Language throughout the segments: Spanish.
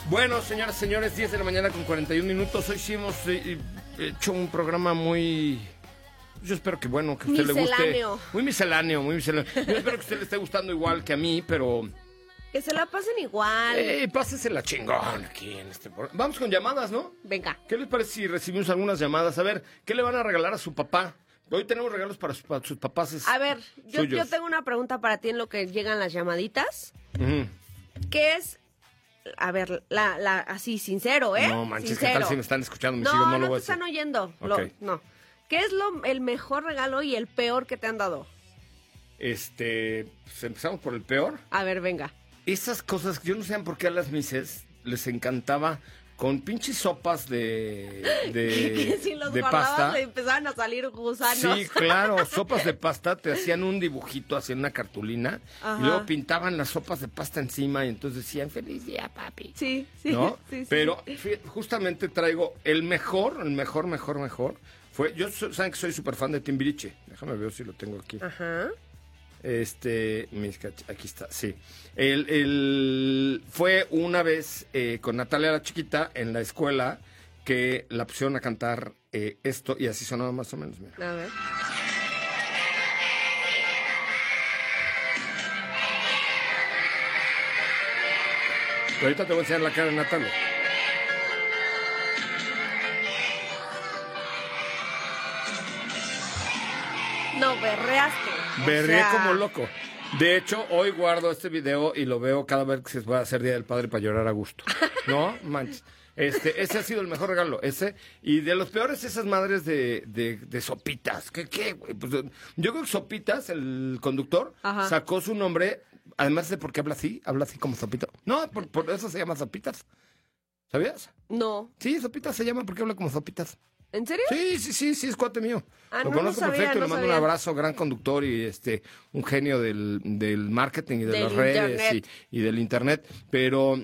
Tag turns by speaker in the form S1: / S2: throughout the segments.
S1: Bueno, señoras y señores, 10 de la mañana con 41 minutos. Hoy sí hemos hecho un programa muy... Yo espero que, bueno, que a usted le guste. Muy misceláneo, muy misceláneo. Yo espero que a usted le esté gustando igual que a mí, pero...
S2: Que se la pasen igual.
S1: Pásesela chingón aquí en este programa. Vamos con llamadas, ¿no?
S2: Venga.
S1: ¿Qué les parece si recibimos algunas llamadas? A ver, ¿qué le van a regalar a su papá? Hoy tenemos regalos para sus papás.
S2: A ver, yo tengo una pregunta para ti en lo que llegan las llamaditas. ¿Qué es... A ver, así, sincero, ¿eh?
S1: No, manches,
S2: sincero.
S1: ¿qué tal si me están escuchando mis hijos? No lo voy a decir.
S2: No te están oyendo.
S1: Okay.
S2: No. ¿Qué es el mejor regalo y el peor que te han dado?
S1: Pues empezamos por el peor.
S2: A ver, venga.
S1: Esas cosas, yo no sé por qué a las mises les encantaba con pinches sopas de
S2: si los
S1: de
S2: guardabas
S1: pasta.
S2: le empezaban a salir gusanos.
S1: Sí, claro, sopas de pasta, te hacían un dibujito, hacían una cartulina. Ajá. Y luego pintaban las sopas de pasta encima y entonces decían, feliz día, papi.
S2: Sí.
S1: ¿No?
S2: Sí.
S1: Pero justamente traigo el mejor fue, saben que soy súper fan de Timbiriche. Déjame ver si lo tengo aquí.
S2: Ajá.
S1: Aquí está, sí. Fue una vez con Natalia la Chiquita en la escuela que la pusieron a cantar esto y así sonaba más o menos. Mira.
S2: A ver.
S1: Ahorita te voy a enseñar la cara de Natalia.
S2: No, berreaste.
S1: Berreé como loco. De hecho, hoy guardo este video y lo veo cada vez que se va a hacer Día del Padre para llorar a gusto. ¿No? Manches. Ese ha sido el mejor regalo, ese. Y de los peores, esas madres de sopitas. ¿Qué, güey? Pues, yo creo que Sopitas, el conductor,
S2: ajá,
S1: sacó su nombre, además de porque habla así como Sopito. No, por eso se llama Sopitas. ¿Sabías?
S2: No.
S1: Sí, Sopitas se llama porque habla como Sopitas.
S2: ¿En serio?
S1: Sí, es cuate mío. Lo conozco perfecto y le mando un abrazo, gran conductor y un genio del marketing y de las redes y del internet. Pero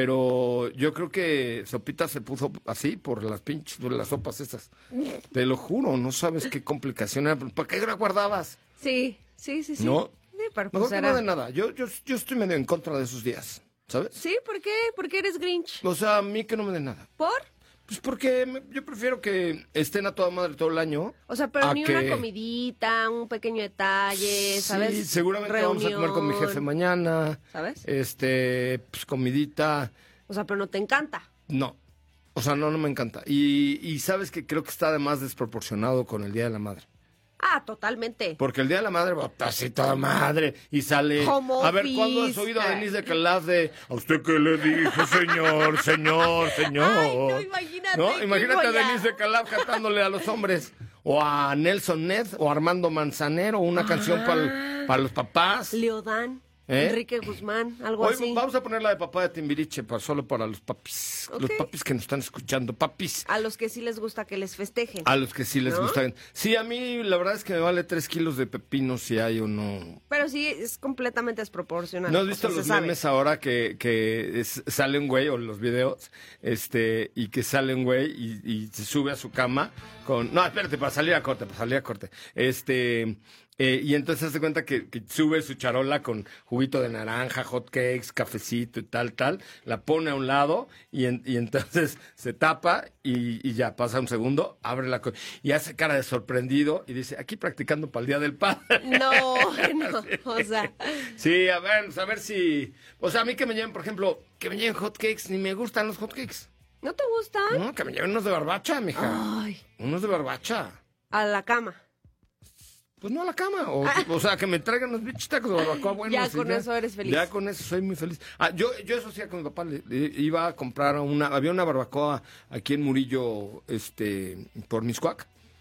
S1: yo creo que Sopita se puso así por las sopas esas. Te lo juro, no sabes qué complicación era. ¿Para qué la guardabas?
S2: Sí.
S1: ¿No?
S2: Mejor
S1: que no de nada. Yo estoy medio en contra de esos días, ¿sabes?
S2: Sí, ¿por qué? ¿Por qué eres Grinch?
S1: O sea, a mí que no me den nada.
S2: ¿Por?
S1: Pues porque yo prefiero que estén a toda madre todo el año.
S2: O sea, pero ni una comidita, un pequeño detalle, ¿sabes?
S1: Sí, seguramente vamos a comer con mi jefe mañana.
S2: ¿Sabes?
S1: Pues comidita.
S2: O sea, pero no te encanta.
S1: No. O sea, no me encanta. Y sabes que creo que está además desproporcionado con el Día de la Madre.
S2: Ah, totalmente.
S1: Porque el Día de la Madre va así toda madre y sale...
S2: Home
S1: a ver,
S2: office.
S1: ¿cuándo has oído a Denise de Calaf de... ¿A usted qué le dije, señor?
S2: Ay, no, imagínate.
S1: ¿No? Imagínate a Denise de Calaf cantándole a los hombres. O a Nelson Ned o Armando Manzanero, una canción para los papás.
S2: Leodán. Enrique Guzmán, algo
S1: Hoy
S2: así.
S1: Vamos a poner la de papá de Timbiriche solo para los papis. Okay. Los papis que nos están escuchando, papis.
S2: A los que sí les gusta que les festejen.
S1: A los que sí les gustan. Sí, a mí la verdad es que me vale 3 kilos de pepino si hay o no.
S2: Pero sí, es completamente desproporcional.
S1: ¿No has visto los memes ahora que sale un güey o los videos? Y que sale un güey y se sube a su cama con... No, espérate, para salir a corte. Y entonces se cuenta que sube su charola con juguito de naranja, hot cakes, cafecito y tal, la pone a un lado y entonces se tapa y ya pasa un segundo, abre y hace cara de sorprendido y dice, aquí practicando para el Día del Padre.
S2: No, o sea.
S1: Sí, a ver si... O sea, a mí que me lleven, por ejemplo, que me lleven hot cakes, ni me gustan los hot cakes.
S2: ¿No te gustan?
S1: No, que me lleven unos de barbacha, mija.
S2: Ay.
S1: Unos de barbacha.
S2: A la cama.
S1: Pues no a la cama, o sea, que me traigan los bichos tacos de barbacoa buenos.
S2: Ya con eso eres feliz.
S1: Ya con eso soy muy feliz. Yo eso hacía con mi papá, le iba a comprar había una barbacoa aquí en Murillo, por Mixcoac,